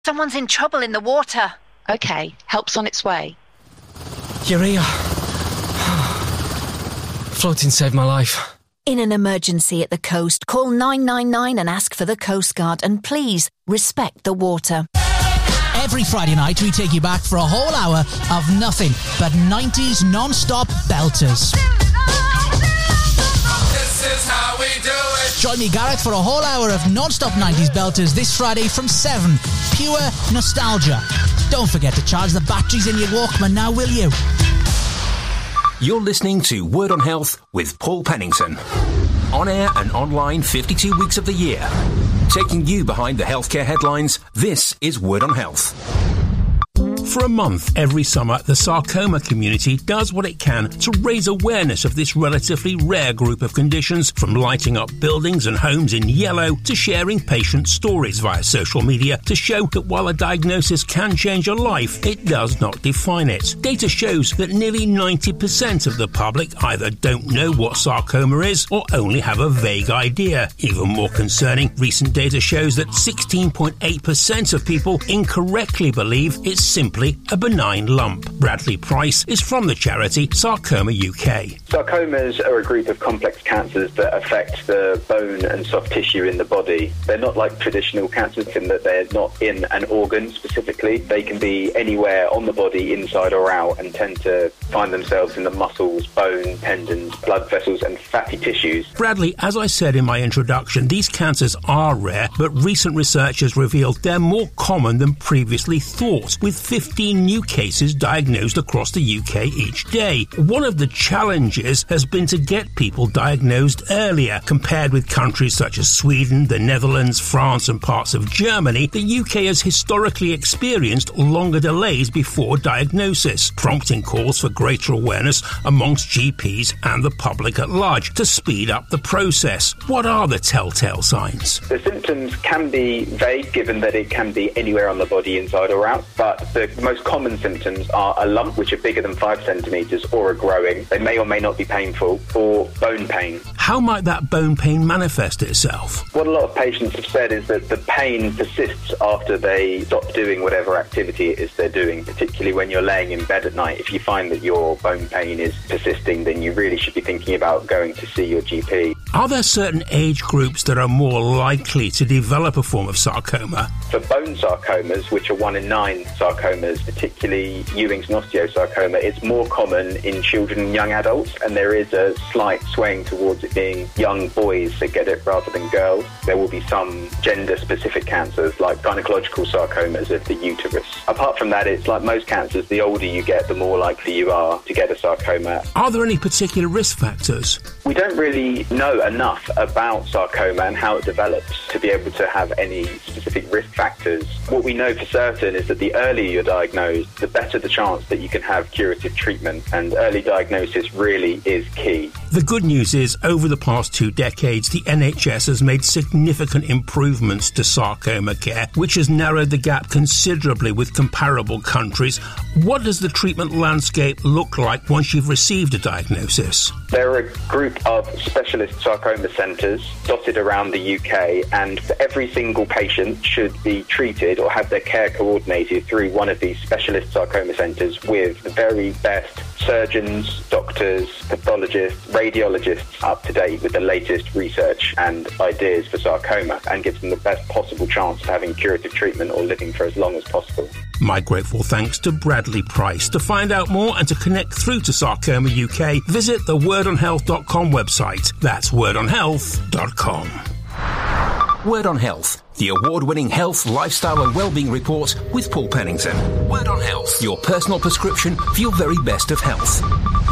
Someone's in trouble in the water. OK, help's on its way. You're here. Floating saved my life. In an emergency at the coast, call 999 and ask for the Coast Guard, and please respect the water. Every Friday night we take you back for a whole hour of nothing but 90s non-stop belters. This is how we do it. Join me, Gareth, for a whole hour of non-stop 90s belters this Friday from 7. Pure nostalgia. Don't forget to charge the batteries in your Walkman now, will you? You're listening to Word on Health with Paul Pennington. On air and online 52 weeks of the year. Taking you behind the healthcare headlines, this is Word on Health. For a month every summer, the sarcoma community does what it can to raise awareness of this relatively rare group of conditions, from lighting up buildings and homes in yellow to sharing patient stories via social media to show that while a diagnosis can change a life, it does not define it. Data shows that nearly 90% of the public either don't know what sarcoma is or only have a vague idea. Even more concerning, recent data shows that 16.8% of people incorrectly believe it's simply a benign lump. Bradley Price is from the charity Sarcoma UK. Sarcomas are a group of complex cancers that affect the bone and soft tissue in the body. They're not like traditional cancers in that they're not in an organ specifically. They can be anywhere on the body, inside or out, and tend to find themselves in the muscles, bone, tendons, blood vessels and fatty tissues. Bradley, as I said in my introduction, these cancers are rare, but recent research has revealed they're more common than previously thought, with 15 new cases diagnosed across the UK each day. One of the challenges has been to get people diagnosed earlier. Compared with countries such as Sweden, the Netherlands, France and parts of Germany, the UK has historically experienced longer delays before diagnosis, prompting calls for greater awareness amongst GPs and the public at large to speed up the process. What are the telltale signs? The symptoms can be vague, given that it can be anywhere on the body, inside or out, but the most common symptoms are a lump, which are bigger than 5 centimetres or are growing. They may or may not be painful, or bone pain. How might that bone pain manifest itself? What a lot of patients have said is that the pain persists after they stop doing whatever activity it is they're doing, particularly when you're laying in bed at night. If you find that your bone pain is persisting, then you really should be thinking about going to see your GP. Are there certain age groups that are more likely to develop a form of sarcoma? For bone sarcomas, which are 1 in 9 sarcomas, particularly Ewing's and osteosarcoma, it's more common in children and young adults, and there is a slight swaying towards it being young boys that get it rather than girls. There will be some gender-specific cancers, like gynecological sarcomas of the uterus. Apart from that, it's like most cancers, the older you get, the more likely you are to get a sarcoma. Are there any particular risk factors? We don't really know enough about sarcoma and how it develops to be able to have any specific risk factors. What we know for certain is that the earlier you're diagnosed, the better the chance that you can have curative treatment, and early diagnosis really is key. The good news is, over the past 2 decades, the NHS has made significant improvements to sarcoma care, which has narrowed the gap considerably with comparable countries. What does the treatment landscape look like once you've received a diagnosis? There are a group of specialist sarcoma centres dotted around the UK, and every single patient should be treated or have their care coordinated through one of these specialist sarcoma centres with the very best surgeons, doctors, pathologists, radiologists up to date with the latest research and ideas for sarcoma, and gives them the best possible chance of having curative treatment or living for as long as possible. My grateful thanks to Bradley Price. To find out more and to connect through to Sarcoma UK, visit the wordonhealth.com website. That's wordonhealth.com. Word on Health, the award-winning health, lifestyle and wellbeing report with Paul Pennington. Word on Health, your personal prescription for your very best of health.